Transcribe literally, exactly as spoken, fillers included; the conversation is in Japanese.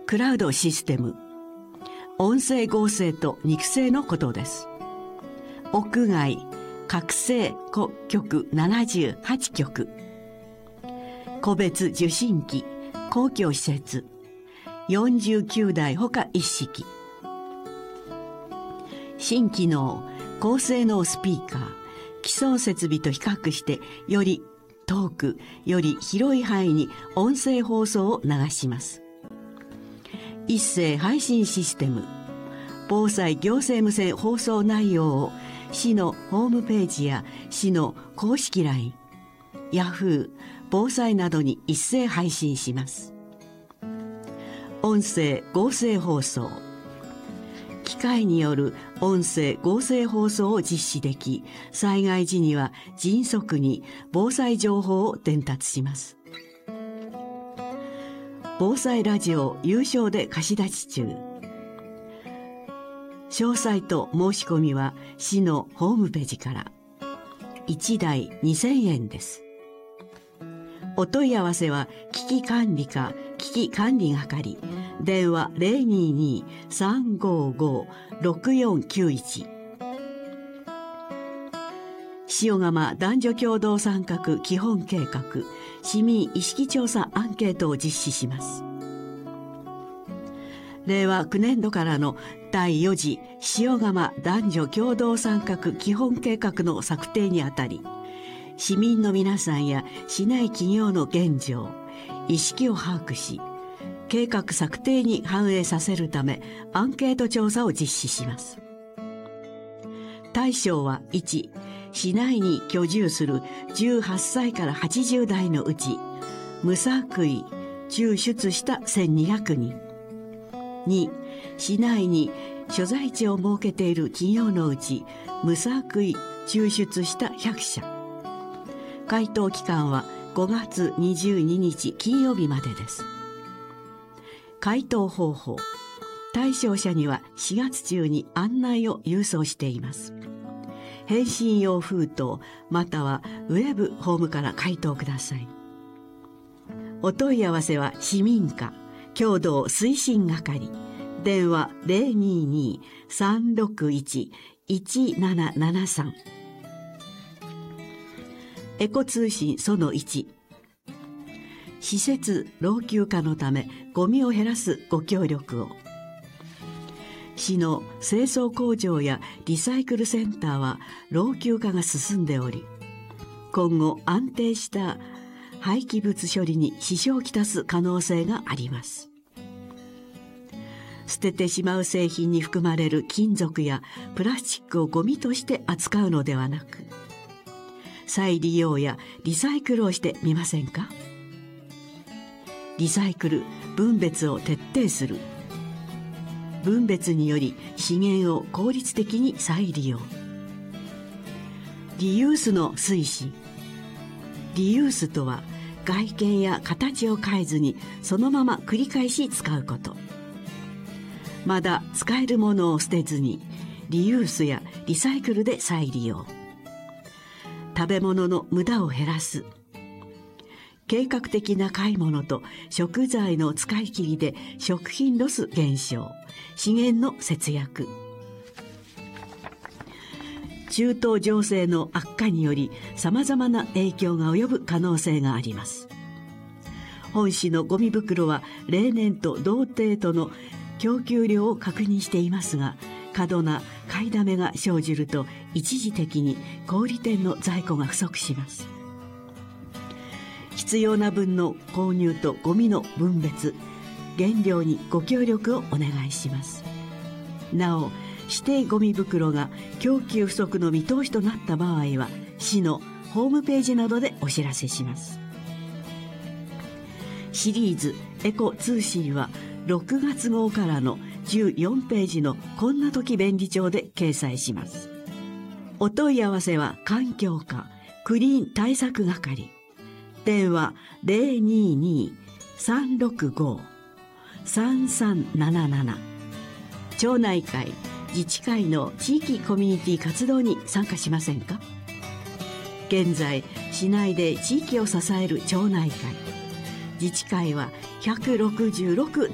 クラウドシステム、音声合成と肉声のことです。屋外拡声局ななじゅうはちきょく、個別受信機公共施設よんじゅうきゅうだいほか一式、新機能高性能スピーカー、基礎設備と比較してより遠くより広い範囲に音声放送を流します。一斉配信システム、防災行政無線放送内容を市のホームページや市の公式 ライン、ヤフー、防災などに一斉配信します。音声合成放送、機械による音声合成放送を実施でき、災害時には迅速に防災情報を伝達します。防災ラジオ有償で貸し出し中。詳細と申し込みは市のホームページから。いちだいにせんえんです。お問い合わせは危機管理課危機管理係、電話 ゼロにーにーさんごーごーろくよんきゅういち。塩釜男女共同参画基本計画市民意識調査アンケートを実施します。れいわきゅうねんどからのだいよ次塩釜男女共同参画基本計画の策定にあたり、市民の皆さんや市内企業の現状、意識を把握し、計画策定に反映させるためアンケート調査を実施します。対象はいち、市内に居住するじゅうはっさいからはちじゅうだいのうち無作為抽出したせんにひゃくにん。に、市内に所在地を設けている企業のうち無作為抽出したひゃくしゃ。回答期間はごがつにじゅうににち金曜日までです。回答方法、対象者にはしがつ中に案内を郵送しています。返信用封筒またはウェブホームから回答ください。お問い合わせは市民課共同推進係、電話 ゼロにーにーさんろくいちいちななななさん。エコ通信そのいち、施設老朽化のためゴミを減らすご協力を。市の清掃工場やリサイクルセンターは老朽化が進んでおり、今後安定した廃棄物処理に支障をきたす可能性があります。捨ててしまう製品に含まれる金属やプラスチックをゴミとして扱うのではなく、再利用やリサイクルをしてみませんか。リサイクル・分別を徹底する。分別により資源を効率的に再利用。リユースの推進。リユースとは外見や形を変えずにそのまま繰り返し使うこと。まだ使えるものを捨てずにリユースやリサイクルで再利用。食べ物の無駄を減らす。計画的な買い物と食材の使い切りで食品ロス減少、資源の節約。中東情勢の悪化によりさまざまな影響が及ぶ可能性があります。本市のゴミ袋は例年と同程度の供給量を確認していますが、過度な買いだめが生じると一時的に小売店の在庫が不足します。必要な分の購入とゴミの分別、減量にご協力をお願いします。なお、指定ゴミ袋が供給不足の見通しとなった場合は市のホームページなどでお知らせします。シリーズエコ通信はろくがつ号からのじゅうよんページのこんな時便利帳で掲載します。お問い合わせは環境課クリーン対策係、電話 ゼロにーにーさんろくごーさんさんなななな。町内会自治会の地域コミュニティ活動に参加しませんか。現在市内で地域を支える町内会自治会はひゃくろくじゅうろく